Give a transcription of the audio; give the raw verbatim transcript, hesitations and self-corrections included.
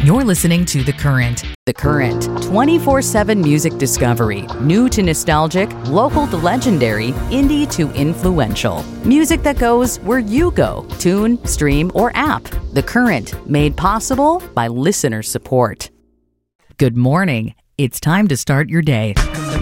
You're listening to The Current. The Current, twenty-four seven music discovery. New to nostalgic, local to legendary, indie to influential. Music that goes where you go. Tune, stream, or app. The Current, made possible by listener support. Good morning. It's time to start your day.